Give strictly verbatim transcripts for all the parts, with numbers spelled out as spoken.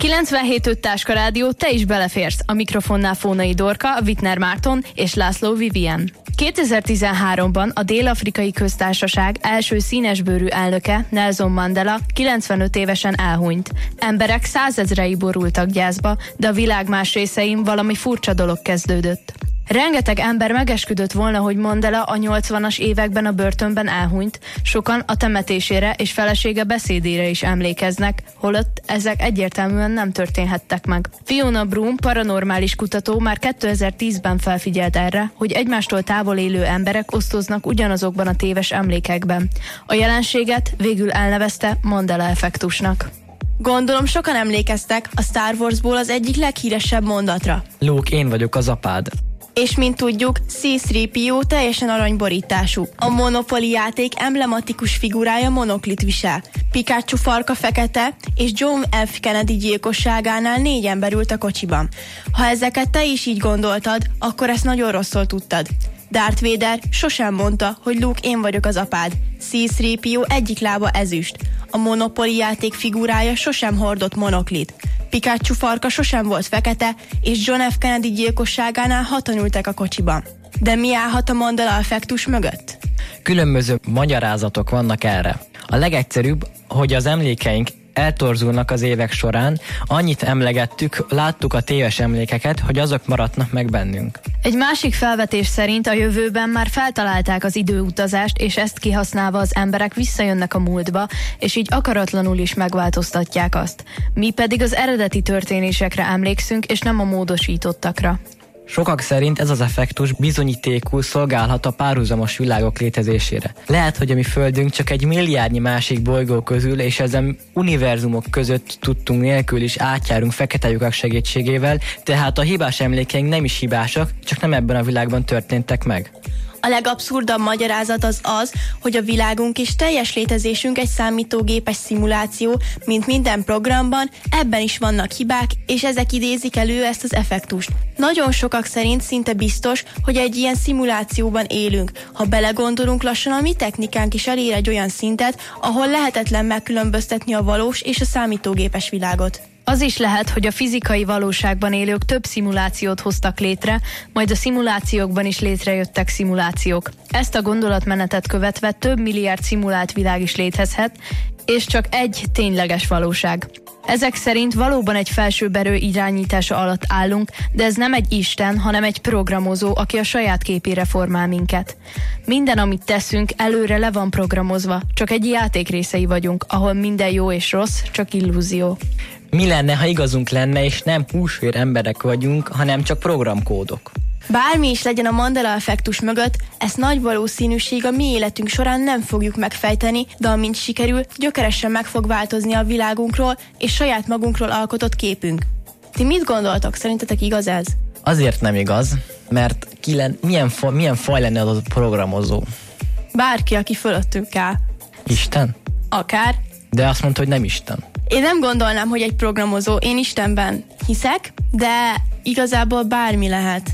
kilencvenhét öt Táska Rádió, te is beleférsz. A mikrofonnál Fónai Dorka, Wittner Márton és László Vivien. kétezer-tizenháromban a Dél-Afrikai Köztársaság első színesbőrű elnöke, Nelson Mandela kilencvenöt évesen elhunyt. Emberek százezrei borultak gyászba, de a világ más részein valami furcsa dolog kezdődött. Rengeteg ember megesküdött volna, hogy Mandela a nyolcvanas években a börtönben elhunyt, sokan a temetésére és felesége beszédére is emlékeznek, holott ezek egyértelműen nem történhettek meg. Fiona Broom, paranormális kutató már kétezer-tízben felfigyelt erre, hogy egymástól távol élő emberek osztoznak ugyanazokban a téves emlékekben. A jelenséget végül elnevezte Mandela-effektusnak. Gondolom sokan emlékeztek a Star Warsból az egyik leghíresebb mondatra. Luke, én vagyok az apád. És mint tudjuk, cé három pé o teljesen aranyborítású. A Monopoly játék emblematikus figurája monoklit visel. Pikachu farka fekete, és John F. Kennedy gyilkosságánál négy ember ült a kocsiban. Ha ezeket te is így gondoltad, akkor ezt nagyon rosszul tudtad. Darth Vader sosem mondta, hogy Luke, én vagyok az apád. cé három pé o egyik lába ezüst. A Monopoly játék figurája sosem hordott monoklit. Pikachu farka sosem volt fekete, és John F. Kennedy gyilkosságánál hatan ültek a kocsiban. De mi állhat a Mandela-effektus mögött? Különböző magyarázatok vannak erre. A legegyszerűbb, hogy az emlékeink eltorzulnak az évek során, annyit emlegettük, láttuk a téves emlékeket, hogy azok maradnak meg bennünk. Egy másik felvetés szerint a jövőben már feltalálták az időutazást, és ezt kihasználva az emberek visszajönnek a múltba, és így akaratlanul is megváltoztatják azt. Mi pedig az eredeti történésekre emlékszünk, és nem a módosítottakra. Sokak szerint ez az effektus bizonyítékul szolgálhat a párhuzamos világok létezésére. Lehet, hogy a mi Földünk csak egy milliárdnyi másik bolygó közül, és ezen univerzumok között tudtunk nélkül is átjárunk fekete lyukak segítségével, tehát a hibás emlékeink nem is hibásak, csak nem ebben a világban történtek meg. A legabszurdabb magyarázat az az, hogy a világunk és teljes létezésünk egy számítógépes szimuláció, mint minden programban, ebben is vannak hibák, és ezek idézik elő ezt az effektust. Nagyon sokak szerint szinte biztos, hogy egy ilyen szimulációban élünk. Ha belegondolunk, lassan a mi technikánk is elér egy olyan szintet, ahol lehetetlen megkülönböztetni a valós és a számítógépes világot. Az is lehet, hogy a fizikai valóságban élők több szimulációt hoztak létre, majd a szimulációkban is létrejöttek szimulációk. Ezt a gondolatmenetet követve több milliárd szimulált világ is létezhet, és csak egy tényleges valóság. Ezek szerint valóban egy felsőbb erő irányítása alatt állunk, de ez nem egy isten, hanem egy programozó, aki a saját képére formál minket. Minden, amit teszünk, előre le van programozva, csak egy játék részei vagyunk, ahol minden jó és rossz, csak illúzió. Mi lenne, ha igazunk lenne, és nem húsvér emberek vagyunk, hanem csak programkódok? Bármi is legyen a Mandela-effektus mögött, ezt nagy valószínűség a mi életünk során nem fogjuk megfejteni, de amint sikerül, gyökeresen meg fog változni a világunkról és saját magunkról alkotott képünk. Ti mit gondoltok? Szerintetek igaz ez? Azért nem igaz, mert ki len, milyen, fa, milyen faj lenne az a programozó? Bárki, aki fölöttünk áll. Isten? Akár. De azt mondta, hogy nem Isten. Én nem gondolnám, hogy egy programozó. Én Istenben hiszek, de igazából bármi lehet.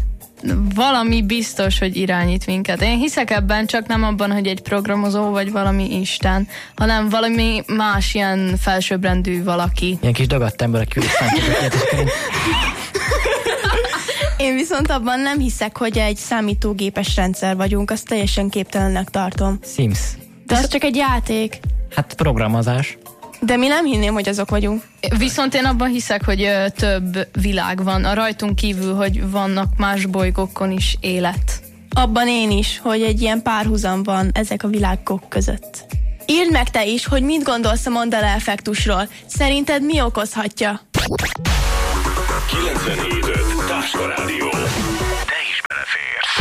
Valami biztos, hogy irányít minket. Én hiszek ebben, csak nem abban, hogy egy programozó vagy valami Isten, hanem valami más ilyen felsőbbrendű valaki. Ilyen kis dagadt ember, aki Én viszont abban nem hiszek, hogy egy számítógépes rendszer vagyunk, azt teljesen képtelennek tartom. Sims. De az csak egy játék. Hát programozás. De mi nem hinném, hogy azok vagyunk. Viszont én abban hiszek, hogy ö, több világ van. A rajtunk kívül, hogy vannak más bolygókon is élet. Abban én is, hogy egy ilyen párhuzam van ezek a világok között. Írd meg te is, hogy mit gondolsz a Mandela-effektusról. Szerinted mi okozhatja? kilencvenhét öt Táska Rádió.